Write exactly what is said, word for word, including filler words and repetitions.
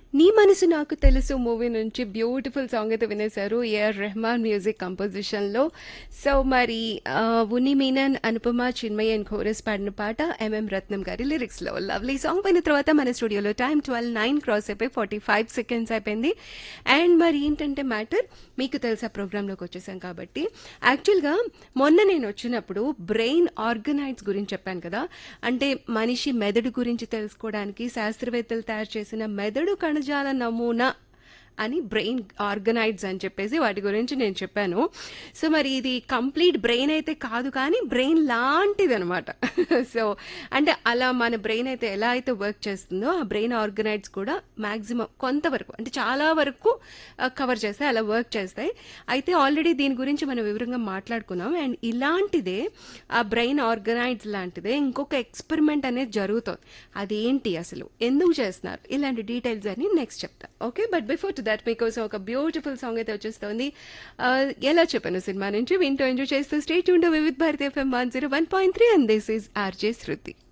నీ మనసు నాకు తెలుసు మూవీ నుంచి బ్యూటిఫుల్ సాంగ్ అయితే వినేశారు ఏఆర్ రెహమాన్ మ్యూజిక్ కంపోజిషన్లో. సో మరి ఆ, ఉన్ని మీనన్, అనుపమ, చిన్మయ్ అండ్ కోరస్ పాడిన పాట ఎంఎం రత్నం గారి లిరిక్స్లో. లవ్లీ సాంగ్ పోయిన తర్వాత మన స్టూడియోలో టైం ట్వెల్వ్ నైన్ క్రాస్ అయిపోయి ఫార్టీ ఫైవ్ సెకండ్స్ అయిపోయింది. అండ్ మరి ఏంటంటే మ్యాటర్ మీకు తెలుసా ప్రోగ్రాంలోకి వచ్చేసాం కాబట్టి, యాక్చువల్గా మొన్న నేను వచ్చినప్పుడు బ్రెయిన్ ఆర్గనైడ్స్ గురించి చెప్పాను కదా. అంటే మనిషి మెదడు గురించి తెలుసుకోవడానికి శాస్త్రవేత్తలు తయారు చేసిన మెదడు కణజాల నమూనా అని బ్రెయిన్ ఆర్గనైడ్స్ అని చెప్పేసి వాటి గురించి నేను చెప్పాను. సో మరి ఇది కంప్లీట్ బ్రెయిన్ అయితే కాదు, కానీ బ్రెయిన్ లాంటిది అనమాట. సో అంటే అలా మన బ్రెయిన్ అయితే ఎలా అయితే వర్క్ చేస్తుందో ఆ బ్రెయిన్ ఆర్గనైడ్స్ కూడా మ్యాక్సిమం కొంతవరకు అంటే చాలా వరకు కవర్ చేస్తాయి, అలా వర్క్ చేస్తాయి. అయితే ఆల్రెడీ దీని గురించి మనం వివరంగా మాట్లాడుకున్నాం. అండ్ ఇలాంటిదే ఆ బ్రెయిన్ ఆర్గనైడ్స్ లాంటిదే ఇంకొక ఎక్స్పెరిమెంట్ అనేది జరుగుతుంది. అదేంటి అసలు, ఎందుకు చేస్తున్నారు, ఇలాంటి డీటెయిల్స్ అని నెక్స్ట్ చెప్తా. Okay, but before to that మీకోసం ఒక బ్యూటిఫుల్ సాంగ్ అయితే వచ్చేస్తుంది. ఆ, ఎలా చెప్పాను సినిమా నుంచి వింటూ ఎంజాయ్ చేస్తూ stay tuned with Bharati FM one zero one point three and this is RJ Shruti.